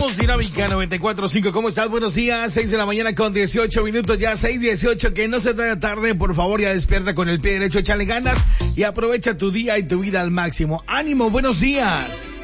Somos Dinámica 94.5. ¿Cómo estás? Buenos días. 6 de la mañana con 18 minutos. Ya 6:18. Que no se te haga tarde. Por favor, ya despierta con el pie derecho. Échale ganas y aprovecha tu día y tu vida al máximo. ¡Ánimo! Buenos días.